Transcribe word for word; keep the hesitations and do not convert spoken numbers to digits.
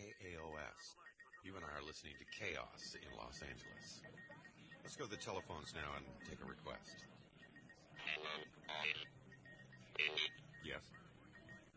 K A O S. You and I are listening to Chaos in Los Angeles. Let's go to the telephones now and take a request.